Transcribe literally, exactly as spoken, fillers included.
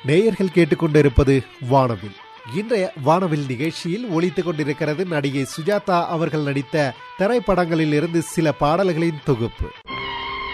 நேயர்கள் கேட்டுக்கொண்டிருப்பது வானவில். இன்றைய வானவில் நிகழ்ச்சியில் ஒலித்துக் கொண்டிருக்கிறது நடிகை சுஜாதா அவர்கள் நடித்த திரைப்படங்களில் இருந்து சில பாடல்களின் தொகுப்பு.